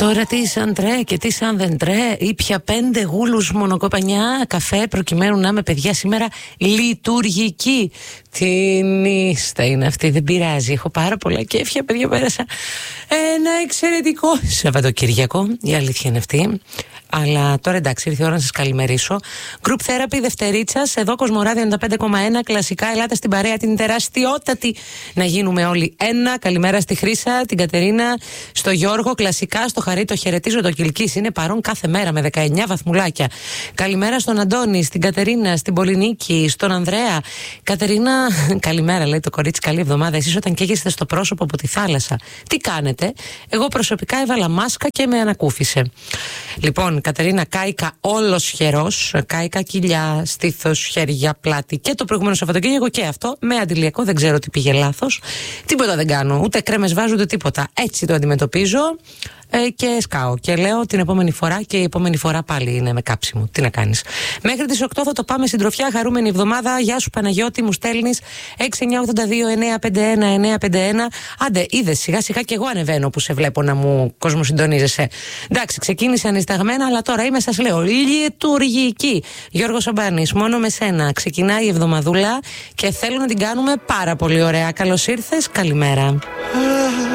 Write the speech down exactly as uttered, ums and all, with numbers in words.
Τώρα τι σαν τρέ και τι σαν δεν τρέ. Ήπια πέντε γούλους μονοκοπανιά καφέ προκειμένου να είμαι, παιδιά, σήμερα λειτουργική. Τι νύστα είναι αυτή, δεν πειράζει. Έχω πάρα πολλά κέφια, παιδιά. Πέρασα ένα εξαιρετικό Σαββατοκύριακο, η αλήθεια είναι αυτή. Αλλά τώρα εντάξει, ήρθε η ώρα να σας καλημερίσω. Group Therapy Δευτερίτσας, εδώ Κοσμοράδιο ενενήντα πέντε κόμμα ένα. Κλασικά, ελάτε στην παρέα την τεράστιότατη να γίνουμε όλοι ένα. Καλημέρα στη Χρύσα, την Κατερίνα, στο Γιώργο. Κλασικά, στο Χαρί, το χαιρετίζω. Το Κιλκής είναι παρόν κάθε μέρα με δεκαεννιά βαθμουλάκια. Καλημέρα στον Αντώνη, στην Κατερίνα, στην Πολυνίκη, στον Ανδρέα. Κατερίνα, καλημέρα, λέει το κορίτσι, καλή εβδομάδα. Εσείς όταν καίγεστε στο πρόσωπο από τη θάλασσα, τι κάνετε? Εγώ προσωπικά έβαλα μάσκα και με ανακούφισε. Λοιπόν, Κατερίνα, κάηκα όλος χερός, κάηκα κοιλιά, στήθος, χέρια, πλάτη και το προηγούμενο Σαββατοκύριακο και αυτό με αντιλιακό, δεν ξέρω τι πήγε λάθος. Τίποτα δεν κάνω, ούτε κρέμες βάζω, ούτε τίποτα. Έτσι το αντιμετωπίζω ε, και σκάω. Και λέω την επόμενη φορά και η επόμενη φορά πάλι είναι με κάψιμο. Τι να κάνεις. Μέχρι τις οκτώ θα το πάμε συντροφιά. Χαρούμενη εβδομάδα. Γεια σου Παναγιώτη, μου στέλνεις έξι εννιά ογδόντα δύο εννιά πέντε ένα εννιά πέντε ένα. Άντε, είδες, σιγά σιγά και εγώ ανεβαίνω που σε βλέπω να μου κοσμοσυντονίζεσαι. Εντάξει, ξεκίνησε ανισταγμένα, αλλά τώρα είμαι, σας λέω, λειτουργική. Γιώργος Σαμπάνης, μόνο με σένα ξεκινάει η εβδομαδούλα και θέλω να την κάνουμε πάρα πολύ ωραία. Καλώς ήρθες, καλημέρα.